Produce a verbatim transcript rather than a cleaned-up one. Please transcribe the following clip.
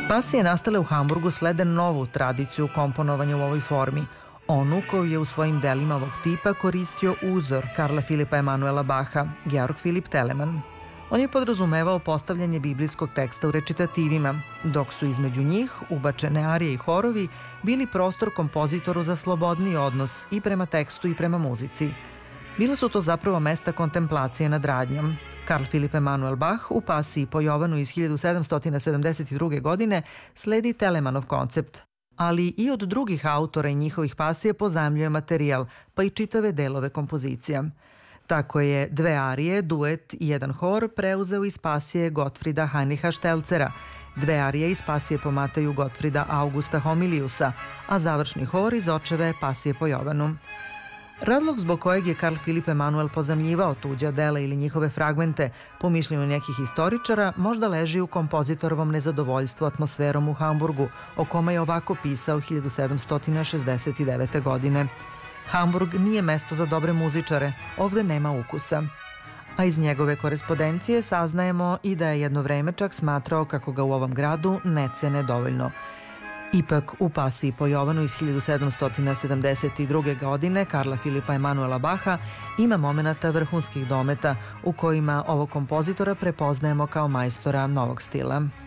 Pasije nastale u Hamburgu slede novu tradiciju komponovanja u ovoj formi, onu koju je u svojim delima ovog tipa koristio uzor Karla Filipa Emanuela Baha, Georg Philipp Telemann. On je podrazumevao postavljanje biblijskog teksta u recitativima, dok su između njih, ubačene arije i horovi, bili prostor kompozitoru za slobodni odnos i prema tekstu i prema muzici. Bila su to zapravo mesta kontemplacije nad radnjom. Karl Philipp Emanuel Bach u Pasiji po Jovanu iz hiljadu sedamsto sedamdeset druge. godine sledi Telemannov koncept, ali i od drugih autora i njihovih pasija pozajmljuje materijal, pa i čitave delove kompozicija. Tako je dve arije, duet i jedan hor preuzeo iz pasije Gottfrieda Heinricha Stelzera, dve arije iz pasije po Mateju Gottfrieda Augusta Homiliusa, a završni hor iz očeve pasije po Jovanu. Razlog zbog kojeg je Karl Philipp Emanuel pozajmljivao tuđa dela ili njihove fragmente, po mišljenju nekih istoričara, možda leži u kompozitorovom nezadovoljstvu atmosferom u Hamburgu, o kome je ovako pisao hiljadu sedamsto šezdeset devete. godine. Hamburg nije mesto za dobre muzičare, ovde nema ukusa. A iz njegove korespondencije saznajemo i da je jedno vreme čak smatrao kako ga u ovom gradu ne cene dovoljno. Ipak, u Pasiji po Jovanu iz hiljadu sedamsto sedamdeset druge. godine Karla Filipa Emanuela Baha ima momenata vrhunskih dometa u kojima ovog kompozitora prepoznajemo kao majstora novog stila.